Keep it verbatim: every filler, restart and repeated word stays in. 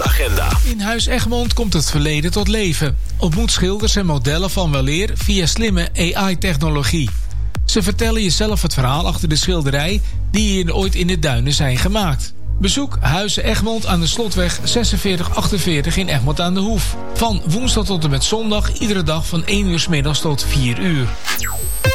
nieuwsagenda. In Huis Egmond komt het verleden tot leven. Ontmoet schilders en modellen van weleer via slimme A I-technologie. Ze vertellen je zelf het verhaal achter de schilderij die hier ooit in de duinen zijn gemaakt. Bezoek Huizen Egmond aan de Slotweg zesenveertig achtenveertig in Egmond aan de Hoef. Van woensdag tot en met zondag, iedere dag van één uur 's middags tot vier uur.